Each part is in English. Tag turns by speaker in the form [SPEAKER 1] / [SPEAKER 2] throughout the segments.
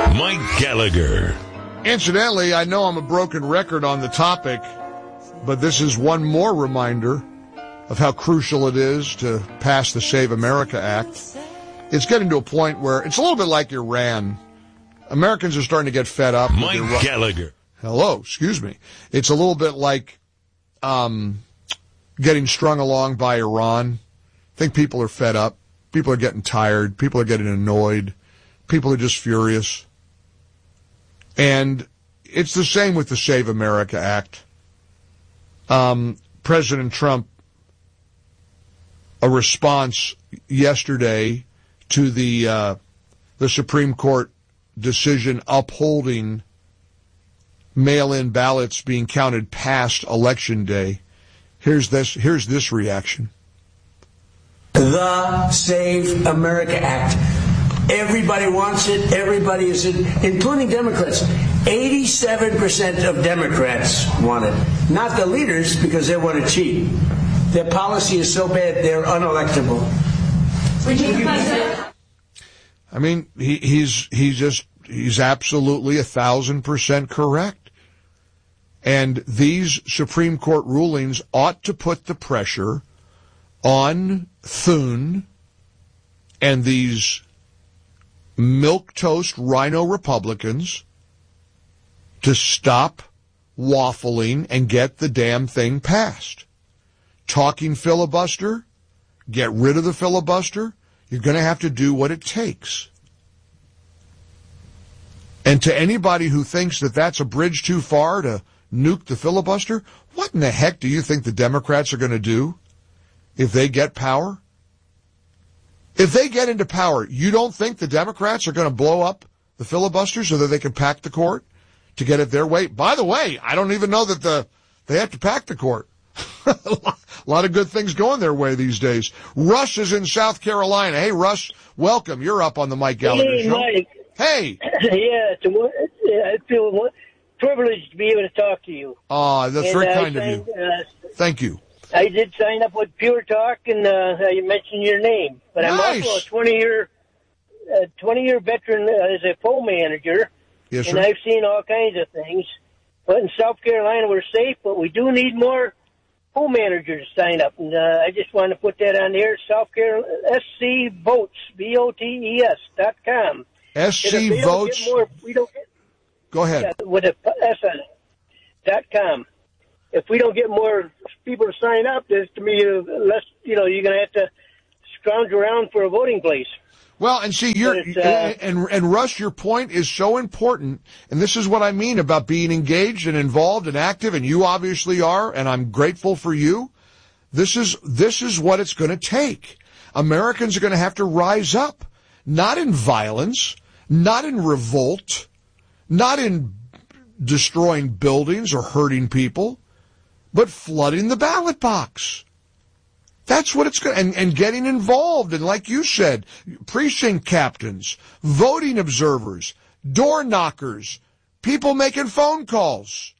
[SPEAKER 1] Mike Gallagher.
[SPEAKER 2] Incidentally, I know I'm a broken record on the topic, but this is one more reminder of how crucial it is to pass the Save America Act. It's getting to a point where it's a little bit like Iran. Americans are starting to get fed up.
[SPEAKER 1] Mike Gallagher.
[SPEAKER 2] Hello, excuse me. It's a little bit like getting strung along by Iran. I think people are fed up. People are getting tired. People are getting annoyed. People are just furious. And it's the same with the Save America Act. President Trump, a response yesterday to the Supreme Court decision upholding mail-in ballots being counted past Election Day. Here's this reaction.
[SPEAKER 3] The Save America Act. Everybody wants it. Everybody is in, including Democrats. 87% of Democrats want it. Not the leaders, because they want to cheat. Their policy is so bad, they're unelectable.
[SPEAKER 2] I mean, he's absolutely 1,000% correct. And these Supreme Court rulings ought to put the pressure on Thune and these milquetoast rhino Republicans to stop waffling and get the damn thing passed. Talking filibuster, get rid of the filibuster. You're going to have to do what it takes. And to anybody who thinks that that's a bridge too far to nuke the filibuster, what in the heck do you think the Democrats are going to do if they get power? If they get into power, you don't think the Democrats are going to blow up the filibuster so that they can pack the court to get it their way? By the way, I don't even know that they have to pack the court. A lot of good things going their way these days. Russ is in South Carolina. Hey, Russ, welcome. You're up on the Mike Gallagher Show.
[SPEAKER 4] Mike.
[SPEAKER 2] Hey.
[SPEAKER 4] Yeah, I feel privileged to be able to talk to you.
[SPEAKER 2] That's very kind of you. Thank you.
[SPEAKER 4] I did sign up with Pure Talk, and you mentioned your name. But
[SPEAKER 2] nice.
[SPEAKER 4] I'm also a 20-year veteran as a phone manager.
[SPEAKER 2] Yes, sir.
[SPEAKER 4] And I've seen all kinds of things. But in South Carolina, we're safe, but we do need more phone managers to sign up. And I just want to put that on there. South Carolina, SCVotes, VOTES.com.
[SPEAKER 2] SCVotes. Go ahead.
[SPEAKER 4] Yeah, with a S on it. .com. If we don't get more people to sign up, there's to me less. You're going to have to scrounge around for a voting place.
[SPEAKER 2] Well, and see, and Russ, your point is so important, and this is what I mean about being engaged and involved and active, and you obviously are, and I'm grateful for you. This is what it's going to take. Americans are going to have to rise up, not in violence, not in revolt, not in destroying buildings or hurting people, but flooding the ballot box. That's what it's going to, and getting involved. And like you said, precinct captains, voting observers, door knockers, people making phone calls.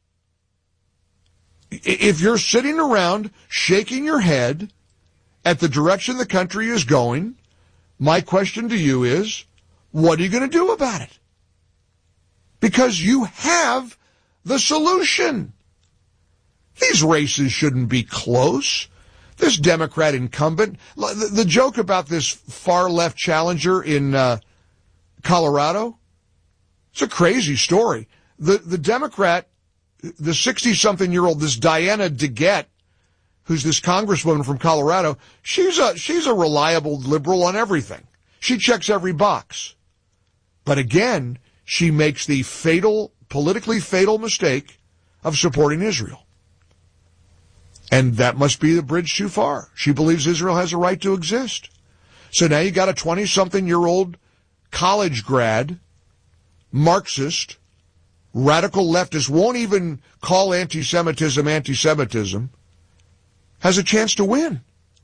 [SPEAKER 2] If you're sitting around shaking your head at the direction the country is going, my question to you is, what are you going to do about it? Because you have the solution. These races shouldn't be close. This Democrat incumbent, the joke about this far-left challenger in Colorado, it's a crazy story. The Democrat, the 60-something-year-old, this Diana DeGette, who's this congresswoman from Colorado, she's a reliable liberal on everything. She checks every box. But again, she makes the politically fatal mistake of supporting Israel. And that must be the bridge too far. She believes Israel has a right to exist. So now you got a 20-something-year-old college grad, Marxist, radical leftist, won't even call anti-Semitism anti-Semitism, has a chance to win.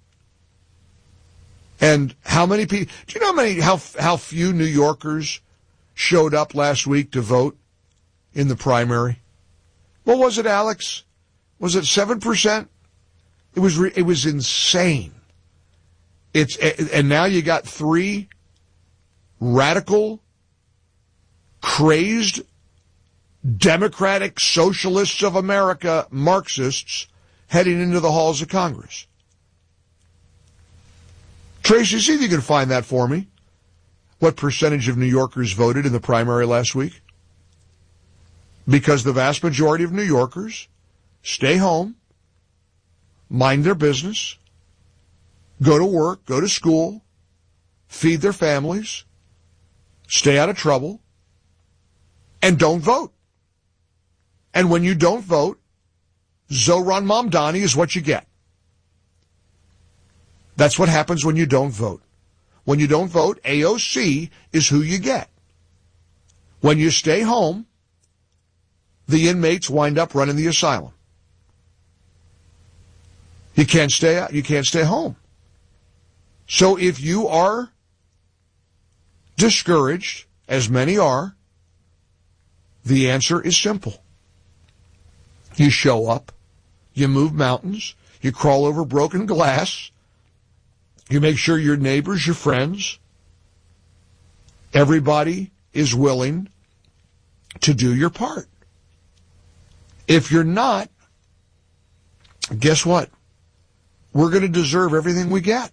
[SPEAKER 2] And how many people, do you know how few New Yorkers showed up last week to vote in the primary? What was it, Alex? Was it 7%? It was insane. And now you got three radical crazed Democratic Socialists of America Marxists heading into the halls of Congress. Tracy, see if you can find that for me. What percentage of New Yorkers voted in the primary last week? Because the vast majority of New Yorkers stay home, mind their business, go to work, go to school, feed their families, stay out of trouble, and don't vote. And when you don't vote, Zohran Mamdani is what you get. That's what happens when you don't vote. When you don't vote, AOC is who you get. When you stay home, the inmates wind up running the asylum. You can't stay home. So if you are discouraged, as many are, the answer is simple. You show up, you move mountains, you crawl over broken glass, you make sure your neighbors, your friends, everybody is willing to do your part. If you're not, guess what? We're going to deserve everything we get.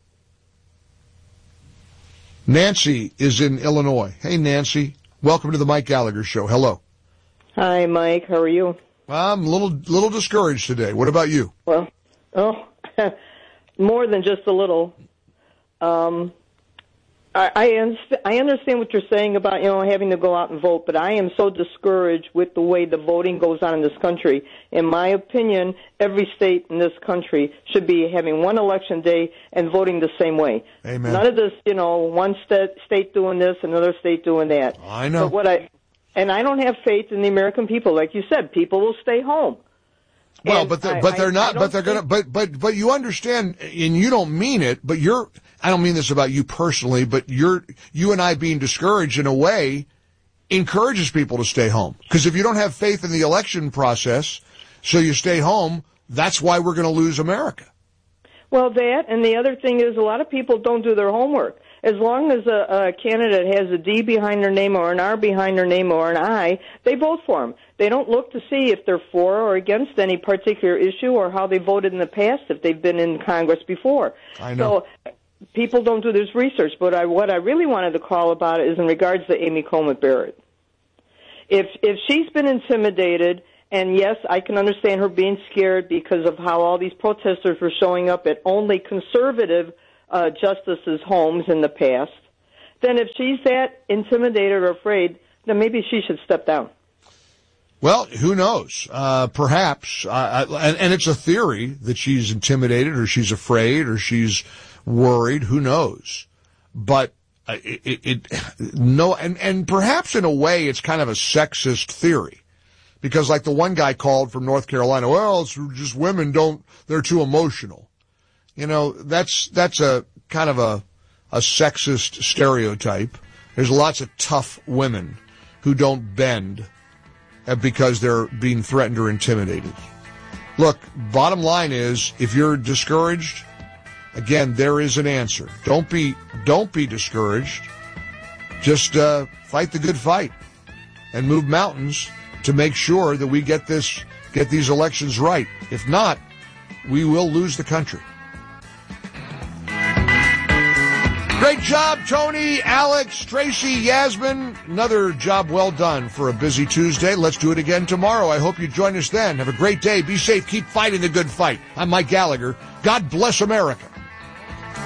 [SPEAKER 2] Nancy is in Illinois. Hey, Nancy. Welcome to the Mike Gallagher Show. Hello.
[SPEAKER 5] Hi, Mike. How are you?
[SPEAKER 2] I'm a little discouraged today. What about you?
[SPEAKER 5] Well, more than just a little. I understand what you're saying about, having to go out and vote, but I am so discouraged with the way the voting goes on in this country. In my opinion, every state in this country should be having one election day and voting the same way.
[SPEAKER 2] Amen.
[SPEAKER 5] None of this, one state doing this, another state doing that.
[SPEAKER 2] I know.
[SPEAKER 5] But I don't have faith in the American people. Like you said, people will stay home.
[SPEAKER 2] Well, but you understand, and you don't mean it, but I don't mean this about you personally, but you and I being discouraged in a way encourages people to stay home. Because if you don't have faith in the election process, so you stay home, that's why we're going to lose America.
[SPEAKER 5] Well, that, and the other thing is a lot of people don't do their homework. As long as a candidate has a D behind their name or an R behind their name or an I, they vote for them. They don't look to see if they're for or against any particular issue or how they voted in the past if they've been in Congress before.
[SPEAKER 2] I know.
[SPEAKER 5] So people don't do this research. But what I really wanted to call about is in regards to Amy Coney Barrett. If she's been intimidated, and yes, I can understand her being scared because of how all these protesters were showing up at only conservative justices' homes in the past, then if she's that intimidated or afraid, then maybe she should step down.
[SPEAKER 2] Well, who knows? Perhaps, and it's a theory that she's intimidated or she's afraid or she's worried. Who knows? But and perhaps in a way it's kind of a sexist theory. Because like the one guy called from North Carolina, well, it's just women they're too emotional. That's a kind of a sexist stereotype. There's lots of tough women who don't bend because they're being threatened or intimidated. Look, bottom line is, if you're discouraged, again, there is an answer. Don't be discouraged. Just fight the good fight and move mountains to make sure that we get these elections right. If not, we will lose the country. Great job, Tony, Alex, Tracy, Yasmin. Another job well done for a busy Tuesday. Let's do it again tomorrow. I hope you join us then. Have a great day. Be safe. Keep fighting the good fight. I'm Mike Gallagher. God bless America.